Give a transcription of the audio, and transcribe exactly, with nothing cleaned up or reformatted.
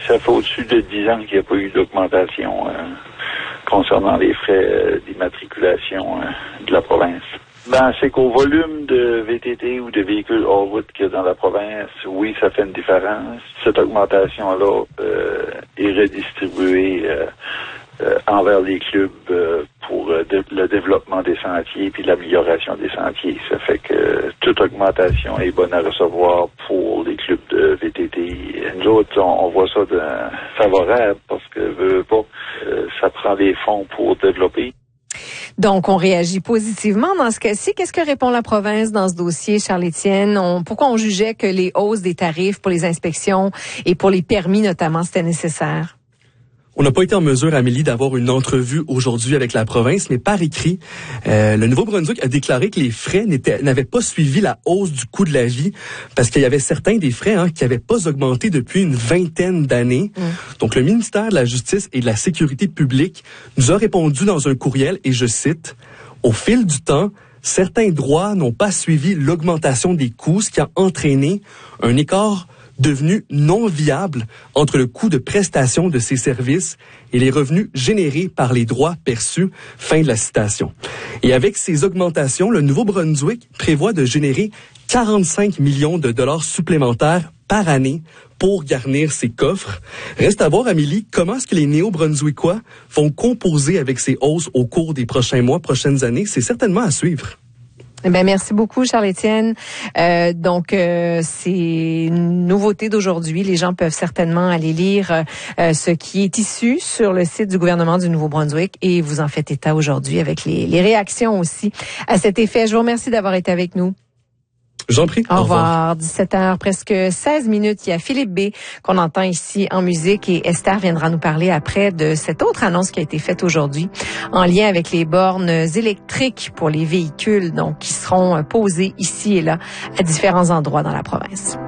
Ça fait au-dessus de dix ans qu'il n'y a pas eu d'augmentation euh, concernant les frais euh, d'immatriculation euh, de la province. Ben, c'est qu'au volume de V T T ou de véhicules hors route qu'il y a dans la province, oui, ça fait une différence. Cette augmentation-là euh, est redistribuée euh, euh, envers les clubs euh, pour euh, de, le développement des sentiers puis l'amélioration des sentiers. Ça fait que toute augmentation est bonne à recevoir pour les clubs de V T T. Nous autres, on, on voit ça de favorable parce que veut, veut pas, euh, ça prend des fonds pour développer. Donc, on réagit positivement dans ce cas-ci. Qu'est-ce que répond la province dans ce dossier, Charles-Étienne? On, pourquoi on jugeait que les hausses des tarifs pour les inspections et pour les permis, notamment, c'était nécessaire? On n'a pas été en mesure, Amélie, d'avoir une entrevue aujourd'hui avec la province, mais par écrit, euh, le Nouveau-Brunswick a déclaré que les frais n'étaient, n'avaient pas suivi la hausse du coût de la vie, parce qu'il y avait certains des frais hein, qui n'avaient pas augmenté depuis une vingtaine d'années. Mmh. Donc, le ministère de la Justice et de la Sécurité publique nous a répondu dans un courriel, et je cite, « Au fil du temps, certains droits n'ont pas suivi l'augmentation des coûts, ce qui a entraîné un écart devenu non viable entre le coût de prestation de ces services et les revenus générés par les droits perçus. » Fin de la citation. Et avec ces augmentations, le Nouveau-Brunswick prévoit de générer quarante-cinq millions de dollars supplémentaires par année pour garnir ses coffres. Reste à voir, Amélie, comment est-ce que les Néo-Brunswickois vont composer avec ces hausses au cours des prochains mois, prochaines années. C'est certainement à suivre. Ben merci beaucoup, Charles-Étienne. Euh, donc, euh, c'est une nouveauté d'aujourd'hui. Les gens peuvent certainement aller lire euh, ce qui est issu sur le site du gouvernement du Nouveau-Brunswick et vous en faites état aujourd'hui avec les, les réactions aussi à cet effet. Je vous remercie d'avoir été avec nous. J'en prie. Au, Au revoir. revoir. dix-sept heures, presque seize minutes. Il y a Philippe B. qu'on entend ici en musique et Esther viendra nous parler après de cette autre annonce qui a été faite aujourd'hui en lien avec les bornes électriques pour les véhicules, donc qui seront posées ici et là à différents endroits dans la province.